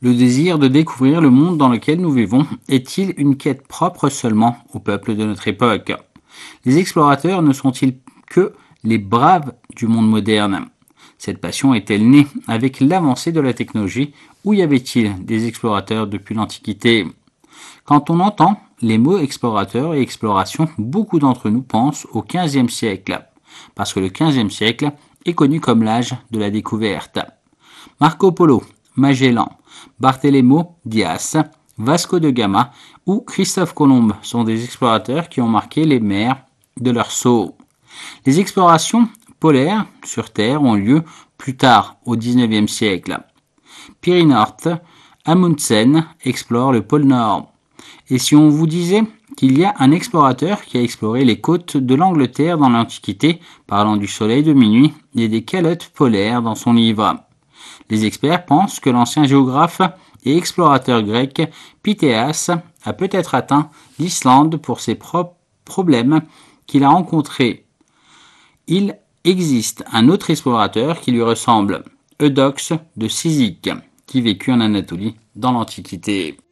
Le désir de découvrir le monde dans lequel nous vivons est-il une quête propre seulement au peuple de notre époque? Les explorateurs ne sont-ils que les braves du monde moderne? Cette passion est-elle née avec l'avancée de la technologie ou y avait-il des explorateurs depuis l'Antiquité? Quand on entend les mots explorateur et exploration, beaucoup d'entre nous pensent au XVe siècle, parce que le XVe siècle est connu comme l'âge de la découverte. Marco Polo, Magellan, Barthélemy Dias, Vasco de Gama ou Christophe Colomb sont des explorateurs qui ont marqué les mers de leur sceau. Les explorations polaires sur Terre ont lieu plus tard au XIXe siècle. Pierre North, Amundsen explore le pôle Nord. Et si on vous disait qu'il y a un explorateur qui a exploré les côtes de l'Angleterre dans l'Antiquité, parlant du soleil de minuit et des calottes polaires dans son livre? Les experts pensent que l'ancien géographe et explorateur grec Pythéas a peut-être atteint l'Islande pour ses propres problèmes qu'il a rencontrés. Il existe un autre explorateur qui lui ressemble, Eudoxe de Cyzique, qui vécut en Anatolie dans l'Antiquité.